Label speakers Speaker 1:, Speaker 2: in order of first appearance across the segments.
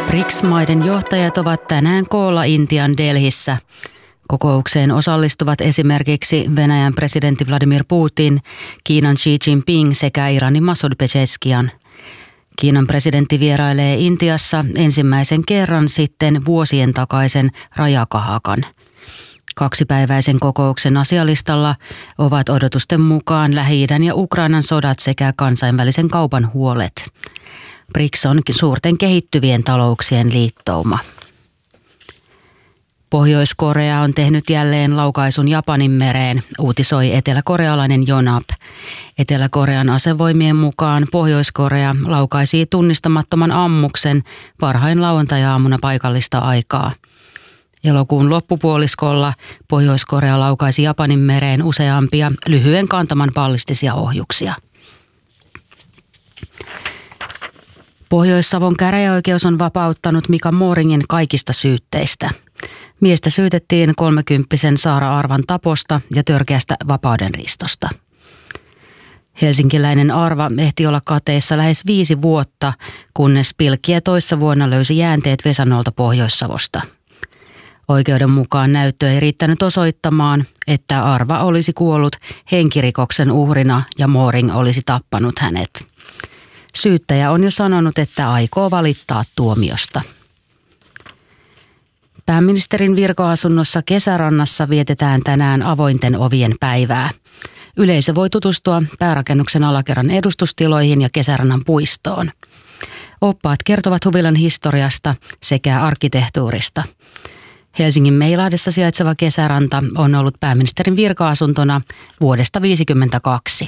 Speaker 1: BRICS-maiden johtajat ovat tänään koolla Intian Delhissä. Kokoukseen osallistuvat esimerkiksi Venäjän presidentti Vladimir Putin, Kiinan Xi Jinping sekä Iranin Masoud Pezeshkian. Kiinan presidentti vierailee Intiassa ensimmäisen kerran sitten vuosien takaisen rajakahakan. Kaksipäiväisen kokouksen asialistalla ovat odotusten mukaan Lähi-idän ja Ukrainan sodat sekä kansainvälisen kaupan huolet. BRICS on suurten kehittyvien talouksien liittouma. Pohjois-Korea on tehnyt jälleen laukaisun Japanin mereen, uutisoi eteläkorealainen Yonhap. Etelä-Korean asevoimien mukaan Pohjois-Korea laukaisi tunnistamattoman ammuksen varhain lauantai-aamuna paikallista aikaa. Elokuun loppupuoliskolla Pohjois-Korea laukaisi Japanin mereen useampia lyhyen kantaman ballistisia ohjuksia. Pohjois-Savon käräjäoikeus on vapauttanut Mika Moringin kaikista syytteistä. Miestä syytettiin 30-vuotiaan Saara Arvan taposta ja törkeästä vapaudenriistosta. Helsinkiläinen Arva ehti olla kateissa lähes 5 vuotta, kunnes Pilkkiä toissa vuonna löysi jäänteet Vesanolta Pohjois-Savosta. Oikeuden mukaan näyttö ei riittänyt osoittamaan, että Arva olisi kuollut henkirikoksen uhrina ja Moring olisi tappanut hänet. Syyttäjä on jo sanonut, että aikoo valittaa tuomiosta. Pääministerin virka-asunnossa Kesärannassa vietetään tänään avointen ovien päivää. Yleisö voi tutustua päärakennuksen alakerran edustustiloihin ja Kesärannan puistoon. Oppaat kertovat huvilan historiasta sekä arkkitehtuurista. Helsingin Meilahdessa sijaitseva Kesäranta on ollut pääministerin virka-asuntona vuodesta 1952.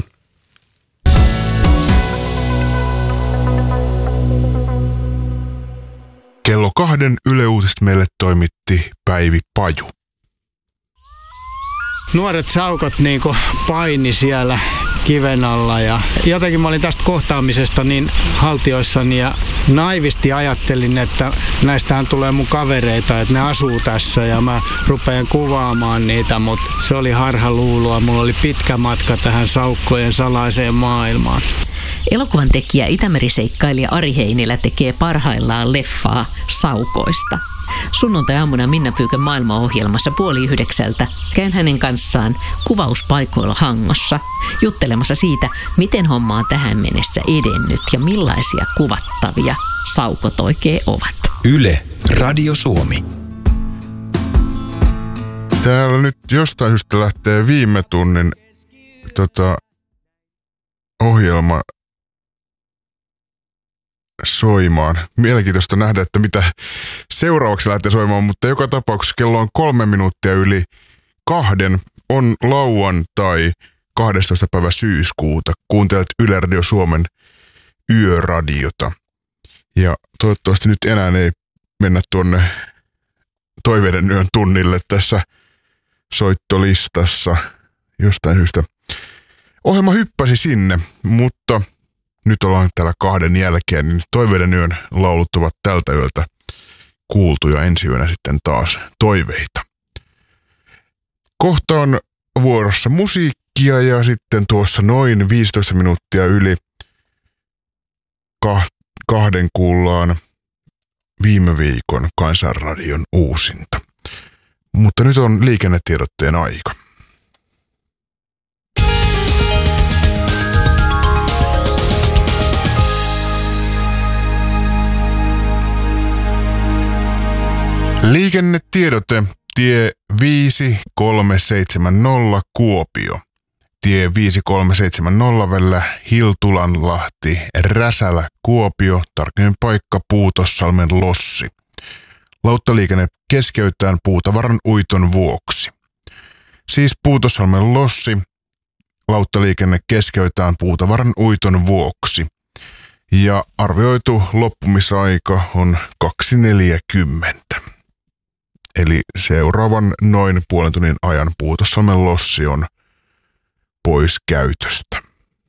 Speaker 2: Kello 2 Yle Uutiset meille toimitti Päivi Paju.
Speaker 3: Nuoret saukot paini siellä kiven alla ja jotenkin mä olin tästä kohtaamisesta niin haltioissani ja naivisti ajattelin, että näistähän tulee mun kavereita, että ne asuu tässä ja mä rupean kuvaamaan niitä, mutta se oli harhaluulua. Mulla oli pitkä matka tähän saukkojen salaiseen maailmaan.
Speaker 4: Elokuvan tekijä Itämeri-seikkailija Ari Heinilä tekee parhaillaan leffaa saukoista. Sunnuntai-aamuna Minna Pyykön maailmaohjelmassa 8:30 käyn hänen kanssaan kuvauspaikoilla Hangossa juttelemassa siitä, miten homma on tähän mennessä edennyt ja millaisia kuvattavia saukot oikein ovat.
Speaker 5: Yle Radio Suomi.
Speaker 2: Täällä nyt jostain syystä lähtee viime tunnin ohjelma soimaan. Mielenkiintoista nähdä, että mitä seuraavaksi lähtee soimaan, mutta joka tapauksessa kello on 3 minuuttia yli 2 on lauantai 12. päivä syyskuuta. Kuuntelet Yle Radio Suomen yöradiota. Ja toivottavasti nyt enää ei mennä tuonne Toiveiden yön tunnille tässä soittolistassa jostain syystä. Ohjelma hyppäsi sinne, mutta nyt ollaan täällä 2 jälkeen, niin Toiveiden yön laulut ovat tältä yöltä kuultu ja ensi yönä sitten taas toiveita. Kohta on vuorossa musiikkia ja sitten tuossa noin 15 minuuttia yli 2 kuullaan viime viikon Kansanradion uusinta. Mutta nyt on liikennetiedotteen aika. Liikennetiedote tie 5370 Kuopio. Tie 5370 välillä Hiltulanlahti, Räsälä, Kuopio, tarkemmin paikka Puutossalmen Lossi. Lauttaliikenne keskeytetään puutavaran uiton vuoksi. Siis Puutossalmen Lossi, lauttaliikenne keskeytetään puutavaran uiton vuoksi. Ja arvioitu loppumisaika on 2:40. Eli seuraavan noin puolen tunnin ajan Puutossalmen Lossi on pois käytöstä.